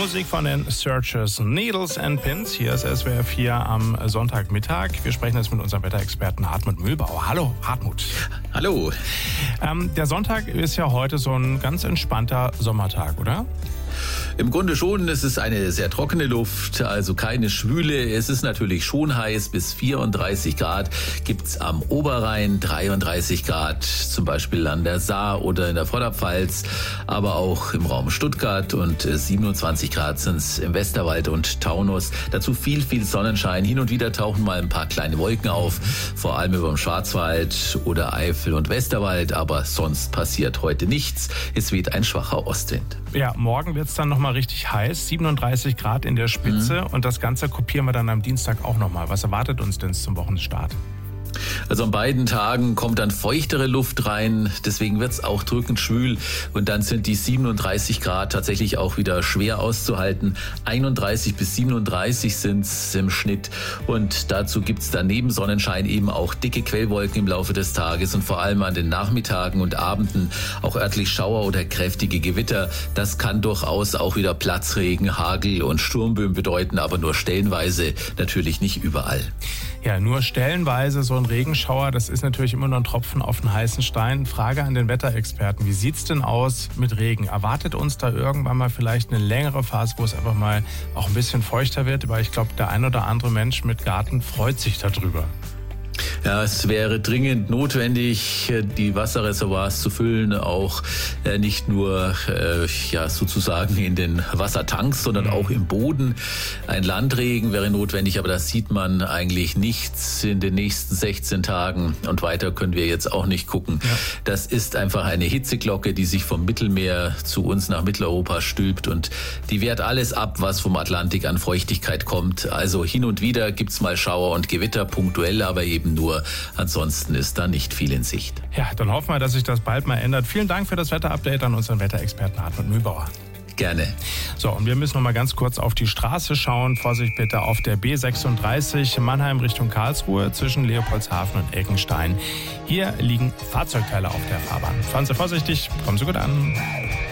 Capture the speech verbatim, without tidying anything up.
Musik von den Searchers, Needles and Pins. Hier ist S W R vier am Sonntagmittag. Wir sprechen jetzt mit unserem Wetterexperten Hartmut Mühlbauer. Hallo, Hartmut. Hallo. Ähm, der Sonntag ist ja heute so ein ganz entspannter Sommertag, oder? Im Grunde schon, es ist eine sehr trockene Luft, also keine Schwüle. Es ist natürlich schon heiß, bis vierunddreißig Grad gibt's am Oberrhein, dreiunddreißig Grad zum Beispiel an der Saar oder in der Vorderpfalz, aber auch im Raum Stuttgart und siebenundzwanzig Grad sind's im Westerwald und Taunus. Dazu viel, viel Sonnenschein. Hin und wieder tauchen mal ein paar kleine Wolken auf, vor allem über dem Schwarzwald oder Eifel und Westerwald, aber sonst passiert heute nichts. Es weht ein schwacher Ostwind. Ja, morgen wird's dann nochmal richtig heiß, siebenunddreißig Grad in der Spitze mhm. und das Ganze kopieren wir dann am Dienstag auch nochmal. Was erwartet uns denn zum Wochenstart? Also an beiden Tagen kommt dann feuchtere Luft rein, deswegen wird es auch drückend schwül und dann sind die siebenunddreißig Grad tatsächlich auch wieder schwer auszuhalten. einunddreißig bis siebenunddreißig sind es im Schnitt und dazu gibt es dann neben Sonnenschein eben auch dicke Quellwolken im Laufe des Tages und vor allem an den Nachmittagen und Abenden auch örtlich Schauer oder kräftige Gewitter. Das kann durchaus auch wieder Platzregen, Hagel und Sturmböen bedeuten, aber nur stellenweise, natürlich nicht überall. Ja, nur stellenweise so ein Regenschauer, das ist natürlich immer noch ein Tropfen auf den heißen Stein. Frage an den Wetterexperten, wie sieht's denn aus mit Regen? Erwartet uns da irgendwann mal vielleicht eine längere Phase, wo es einfach mal auch ein bisschen feuchter wird? Weil ich glaube, der ein oder andere Mensch mit Garten freut sich darüber. Ja, es wäre dringend notwendig, die Wasserreservoirs zu füllen, auch nicht nur äh, ja, sozusagen in den Wassertanks, sondern auch im Boden. Ein Landregen wäre notwendig, aber das sieht man eigentlich nichts in den nächsten sechzehn Tagen und weiter können wir jetzt auch nicht gucken. Ja. Das ist einfach eine Hitzeglocke, die sich vom Mittelmeer zu uns nach Mitteleuropa stülpt und die wehrt alles ab, was vom Atlantik an Feuchtigkeit kommt. Also hin und wieder gibt's mal Schauer und Gewitter, punktuell, aber eben nur. Ansonsten ist da nicht viel in Sicht. Ja, dann hoffen wir, dass sich das bald mal ändert. Vielen Dank für das Wetterupdate an unseren Wetterexperten Hartmut Mühlbauer. Gerne. So, und wir müssen noch mal ganz kurz auf die Straße schauen. Vorsicht bitte auf der B sechsunddreißig Mannheim Richtung Karlsruhe zwischen Leopoldshafen und Eckenstein. Hier liegen Fahrzeugteile auf der Fahrbahn. Fahren Sie vorsichtig, kommen Sie gut an.